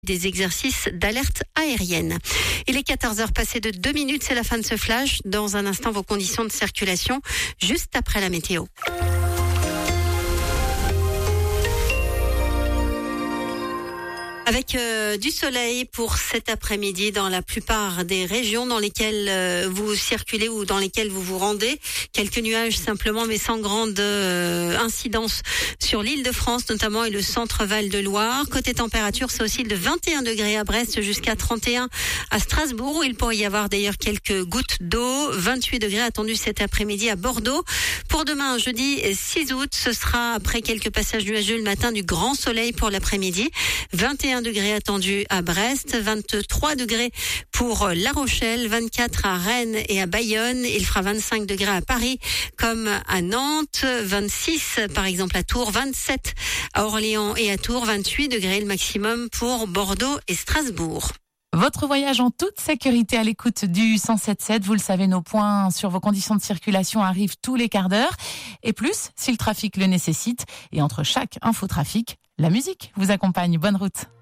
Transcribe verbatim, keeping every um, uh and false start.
des exercices d'alerte aérienne. Il est quatorze heures passées de deux minutes, c'est la fin de ce flash. Dans un instant, vos conditions de circulation, juste après la météo. Avec euh, du soleil pour cet après-midi dans la plupart des régions dans lesquelles euh, vous circulez ou dans lesquelles vous vous rendez. Quelques nuages simplement, mais sans grande euh, incidence sur l'île de France notamment et le centre Val de Loire. Côté température, c'est aussi de vingt et un degrés à Brest jusqu'à trente et un à Strasbourg, où il pourrait y avoir d'ailleurs quelques gouttes d'eau. vingt-huit degrés attendus cet après-midi à Bordeaux. Pour demain, jeudi six août, ce sera après quelques passages nuageux le matin du grand soleil pour l'après-midi. vingt et un degrés attendus à Brest, vingt-trois degrés pour La Rochelle, vingt-quatre à Rennes et à Bayonne. Il fera vingt-cinq degrés à Paris comme à Nantes, vingt-six par exemple à Tours, vingt-sept à Orléans et à Tours, vingt-huit degrés le maximum pour Bordeaux et Strasbourg. Votre voyage en toute sécurité à l'écoute du cent sept sept. Vous le savez, nos points sur vos conditions de circulation arrivent tous les quarts d'heure. Et plus, si le trafic le nécessite. Et entre chaque infotrafic, la musique vous accompagne. Bonne route.